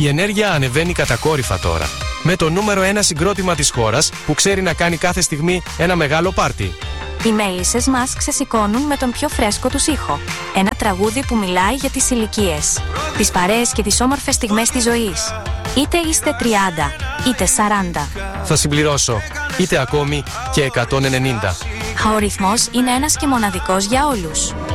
Η ενέργεια ανεβαίνει κατακόρυφα τώρα. Με το νούμερο 1 συγκρότημα της χώρας που ξέρει να κάνει κάθε στιγμή ένα μεγάλο πάρτι. Οι μέλισσες μας ξεσηκώνουν με τον πιο φρέσκο τους ήχο. Ένα τραγούδι που μιλάει για τις ηλικίες, τις παρέες και τις όμορφες στιγμές της ζωής. Είτε είστε 30, είτε 40. Θα συμπληρώσω, είτε ακόμη και 190. Ο ρυθμός είναι ένας και μοναδικός για όλους.